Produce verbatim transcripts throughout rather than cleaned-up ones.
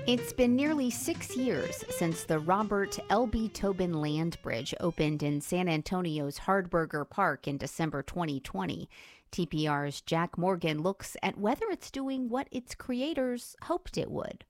It's been nearly six years since the Robert L B. Tobin Land Bridge opened in San Antonio's Hardberger Park in December twenty twenty. T P R's Jack Morgan looks at whether it's doing what its creators hoped it would.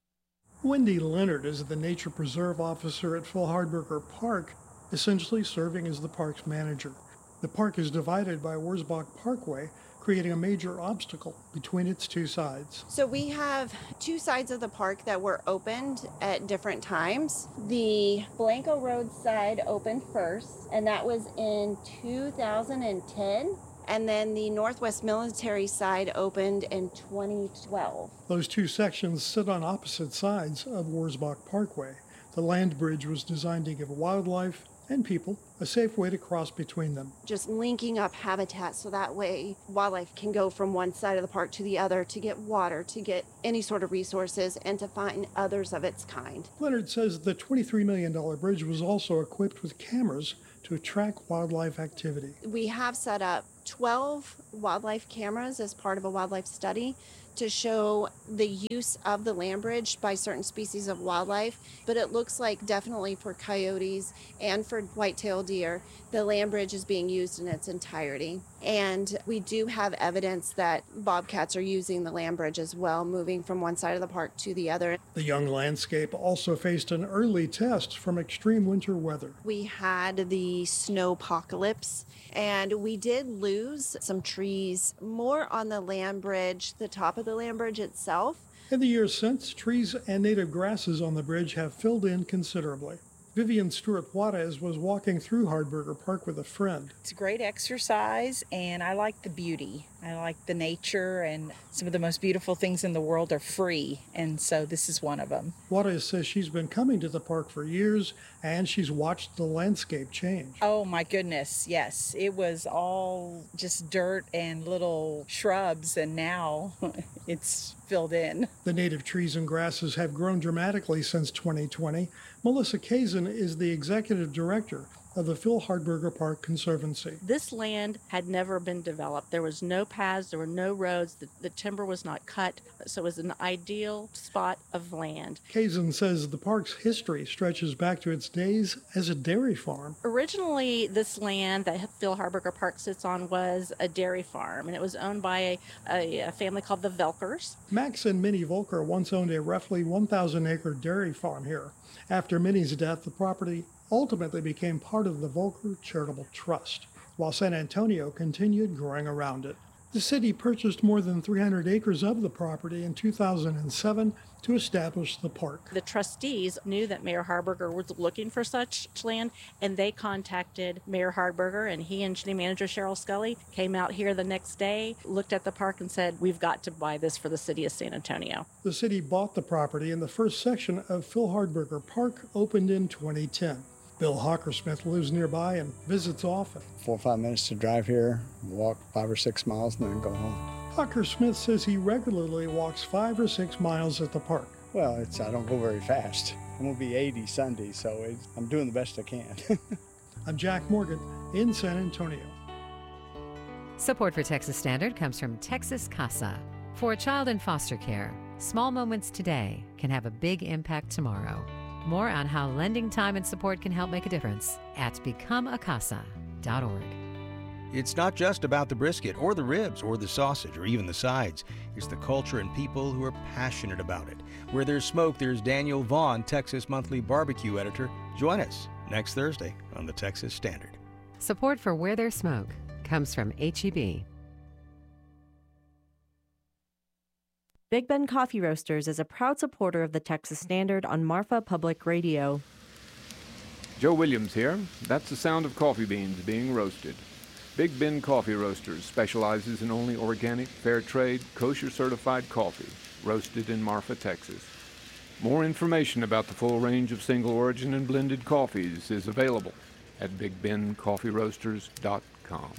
Wendy Leonard is the Nature Preserve Officer at Phil Hardberger Park, essentially serving as the park's manager. The park is divided by Wurzbach Parkway, creating a major obstacle between its two sides. So we have two sides of the park that were opened at different times. The Blanco Road side opened first, and that was in two thousand ten. And then the Northwest Military side opened in twenty twelve. Those two sections sit on opposite sides of Wurzbach Parkway. The land bridge was designed to give wildlife and people a safe way to cross between them. Just linking up habitat so that way wildlife can go from one side of the park to the other to get water, to get any sort of resources, and to find others of its kind. Leonard says the twenty-three million dollars bridge was also equipped with cameras to track wildlife activity. We have set up twelve wildlife cameras as part of a wildlife study to show the use of the land bridge by certain species of wildlife, but it looks like definitely for coyotes and for white-tailed deer, the land bridge is being used in its entirety. And we do have evidence that bobcats are using the land bridge as well, moving from one side of the park to the other. The young landscape also faced an early test from extreme winter weather. We had the snowpocalypse, and we did lose some trees more on the land bridge, the top of the land bridge itself. In the years since, trees and native grasses on the bridge have filled in considerably. Vivian Stewart Juarez was walking through Hardberger Park with a friend. It's a great exercise, and I like the beauty. I like the nature, and some of the most beautiful things in the world are free, and so this is one of them. Juarez says she's been coming to the park for years, and she's watched the landscape change. Oh my goodness, yes. It was all just dirt and little shrubs, and now it's filled in. The native trees and grasses have grown dramatically since twenty twenty. Melissa Kazin is the executive director of the Phil Hardberger Park Conservancy. This land had never been developed. There was no paths, there were no roads, the, the timber was not cut, so it was an ideal spot of land. Kazin says the park's history stretches back to its days as a dairy farm. Originally, this land that Phil Hardberger Park sits on was a dairy farm, and it was owned by a, a, a family called the Velkers. Max and Minnie Volker once owned a roughly one thousand acre dairy farm here. After Minnie's death, the property ultimately became part of the Volker Charitable Trust, while San Antonio continued growing around it. The city purchased more than three hundred acres of the property in two thousand seven to establish the park. The trustees knew that Mayor Hardberger was looking for such land, and they contacted Mayor Hardberger, and he and city manager Cheryl Scully came out here the next day, looked at the park, and said, we've got to buy this for the city of San Antonio. The city bought the property, and the first section of Phil Hardberger Park opened in twenty ten. Bill Hockersmith lives nearby and visits often. Four or five minutes to drive here, walk five or six miles, and then go home. Hockersmith says he regularly walks five or six miles at the park. Well, it's I don't go very fast. I'm going to be eighty Sunday, so it's, I'm doing the best I can. I'm Jack Morgan in San Antonio. Support for Texas Standard comes from Texas Casa. For a child in foster care, small moments today can have a big impact tomorrow. More on how lending time and support can help make a difference at become a casa dot org. It's not just about the brisket or the ribs or the sausage or even the sides. It's the culture and people who are passionate about it. Where there's smoke, there's Daniel Vaughn, Texas Monthly Barbecue Editor. Join us next Thursday on the Texas Standard. Support for Where There's Smoke comes from H E B. Big Ben Coffee Roasters is a proud supporter of the Texas Standard on Marfa Public Radio. Joe Williams here. That's the sound of coffee beans being roasted. Big Ben Coffee Roasters specializes in only organic, fair trade, kosher certified coffee, roasted in Marfa, Texas. More information about the full range of single origin and blended coffees is available at big ben coffee roasters dot com.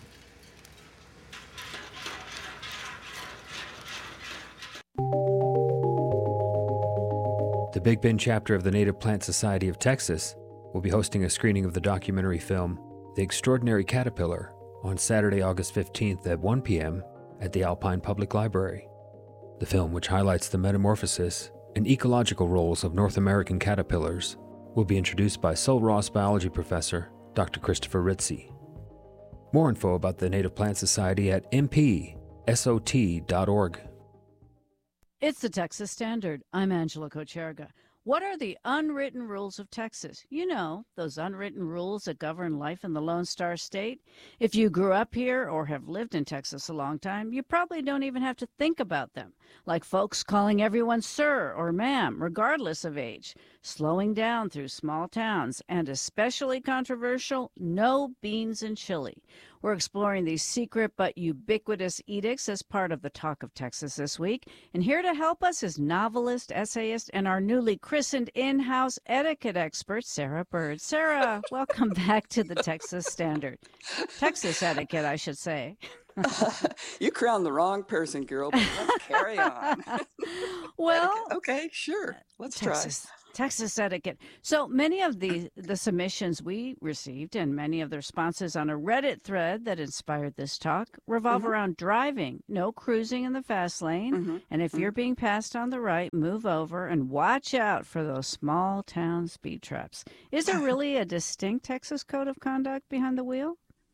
The Big Bend chapter of the Native Plant Society of Texas will be hosting a screening of the documentary film The Extraordinary Caterpillar on Saturday, August fifteenth at one p.m. at the Alpine Public Library. The film, which highlights the metamorphosis and ecological roles of North American caterpillars will be introduced by Sul Ross biology professor Doctor Christopher Ritzie. More info about the Native Plant Society at m p s o t dot org. It's the Texas Standard. I'm Angela Kocherga. What are the unwritten rules of Texas? You know, those unwritten rules that govern life in the Lone Star State. If you grew up here or have lived in Texas a long time, you probably don't even have to think about them. Like folks calling everyone sir or ma'am, regardless of age, slowing down through small towns, and especially controversial, no beans and chili. We're exploring these secret but ubiquitous edicts as part of the Talk of Texas this week. And here to help us is novelist, essayist, and our newly christened in-house etiquette expert, Sarah Bird. Sarah, welcome back to the Texas Standard. Texas etiquette, I should say. You crowned the wrong person, girl, but let's carry on. Well, okay, sure. Let's Texas. try. Texas etiquette. So many of the, the submissions we received and many of the responses on a Reddit thread that inspired this talk revolve mm-hmm. around driving, no cruising in the fast lane. Mm-hmm. And if mm-hmm. you're being passed on the right, move over and watch out for those small town speed traps. Is there really a distinct Texas code of conduct behind the wheel?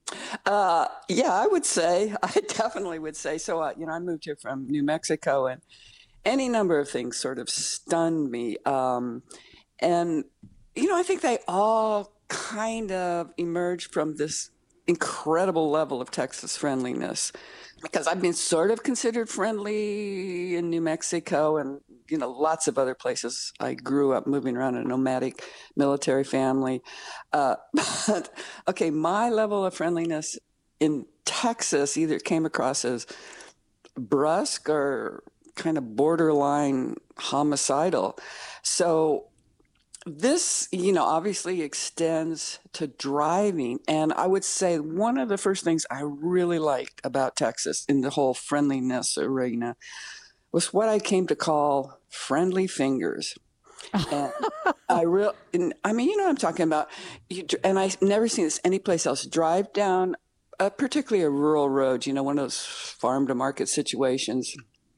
Uh, yeah, I would say, I definitely would say. So, uh, you know, I moved here from New Mexico, and any number of things sort of stunned me. Um, and, you know, I think they all kind of emerged from this incredible level of Texas friendliness, because I've been sort of considered friendly in New Mexico and, you know, lots of other places. I grew up moving around in a nomadic military family. Uh, but, okay, my level of friendliness in Texas either came across as brusque or kind of borderline homicidal. So this, you know, obviously extends to driving. And I would say one of the first things I really liked about Texas in the whole friendliness arena was what I came to call friendly fingers. And I real, and, I mean, you know what I'm talking about. You, and I've never seen this anyplace else. Drive down, a, particularly a rural road, you know, one of those farm to market situations.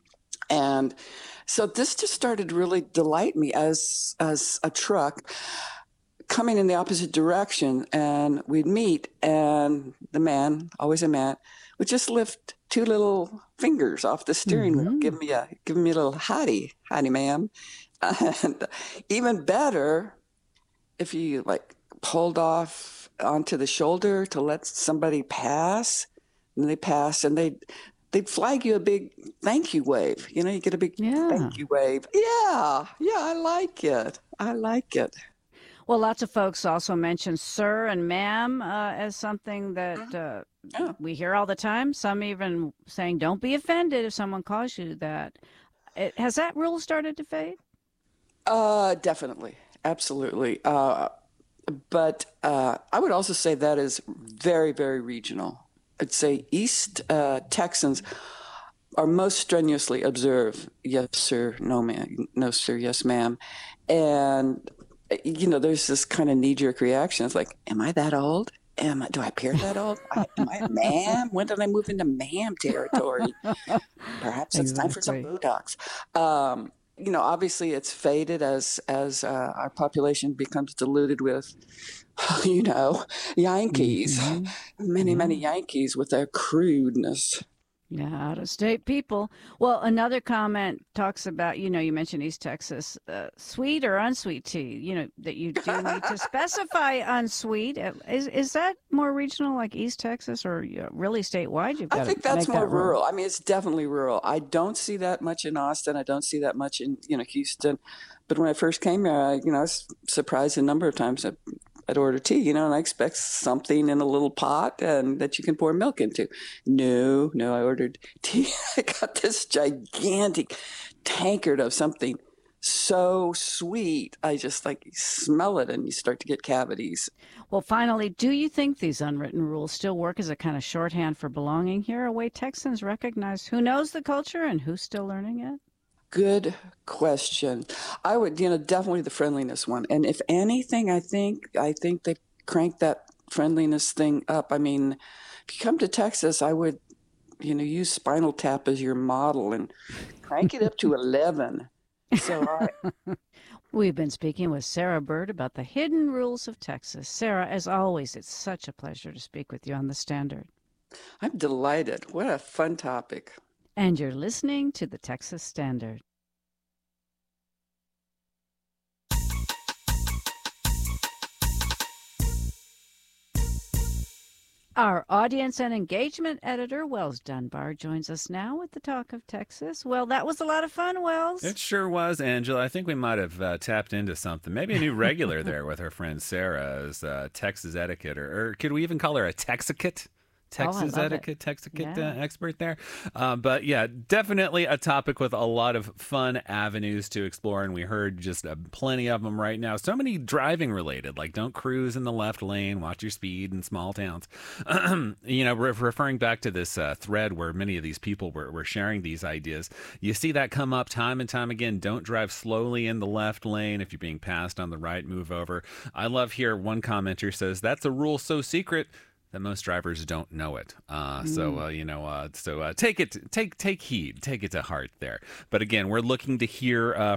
And so this just started to really delight me as as a truck coming in the opposite direction, and we'd meet, and the man, always a man, would just lift two little fingers off the steering mm-hmm. wheel, give me a give me a little howdy, howdy, ma'am. And even better, if you like pulled off onto the shoulder to let somebody pass, and they pass, and they. They'd flag you a big thank you wave. You know, you get a big yeah. thank you wave. Yeah, yeah, I like it. I like it. Well, lots of folks also mention sir and ma'am uh, as something that uh, yeah. we hear all the time. Some even saying, don't be offended if someone calls you that. It, has that rule started to fade? Uh, definitely. Absolutely. Uh, but uh, I would also say that is very, very regional. I'd say East uh, Texans are most strenuously observe yes sir, no ma'am, no sir, yes ma'am, and you know there's this kind of knee-jerk reaction. It's like, am I that old? Am I? Do I appear that old? I, am I a ma'am? When did I move into ma'am territory? Perhaps it's exactly. time for some Botox. Um, you know, obviously it's faded as as uh, our population becomes diluted with. You know, Yankees, mm-hmm. many, mm-hmm. many Yankees with their crudeness. Yeah, out-of-state people. Well, another comment talks about, you know, you mentioned East Texas, uh, sweet or unsweet tea, you know, that you do need to specify unsweet. Is is that more regional, like East Texas, or really statewide? You've got I think to that's make more that rural. I mean, it's definitely rural. I don't see that much in Austin. I don't see that much in, you know, Houston. But when I first came here, I, you know, I was surprised a number of times that I'd order tea, you know, and I expect something in a little pot and that you can pour milk into. No, no, I ordered tea. I got this gigantic tankard of something so sweet. I just like smell it and you start to get cavities. Well, finally, do you think these unwritten rules still work as a kind of shorthand for belonging here, a way Texans recognize who knows the culture and who's still learning it? Good question. I would, you know, definitely the friendliness one. And if anything, I think, I think they cranked that friendliness thing up. I mean, if you come to Texas, I would, you know, use Spinal Tap as your model and crank it up to eleven. So I, We've been speaking with Sarah Bird about the hidden rules of Texas. Sarah, as always, it's such a pleasure to speak with you on The Standard. I'm delighted. What a fun topic. And you're listening to the Texas Standard. Our audience and engagement editor, Wells Dunbar, joins us now with the Talk of Texas. Well, that was a lot of fun, Wells. It sure was, Angela. I think we might have uh, tapped into something. Maybe a new regular there with our friend Sarah as uh, Texas etiquette, or, or could we even call her a Texicate? Texas oh, etiquette, Texicate yeah. uh, expert there. Uh, but yeah, definitely a topic with a lot of fun avenues to explore. And we heard just uh, plenty of them right now. So many driving related, like don't cruise in the left lane, watch your speed in small towns. you know, re- referring back to this uh, thread where many of these people were, were sharing these ideas, you see that come up time and time again. Don't drive slowly in the left lane. If you're being passed on the right, move over. I love here one commenter says, that's a rule so secret that most drivers don't know it. Uh, mm. So, uh, you know, uh, so uh, take it, take take heed, take it to heart there. But again, we're looking to hear uh,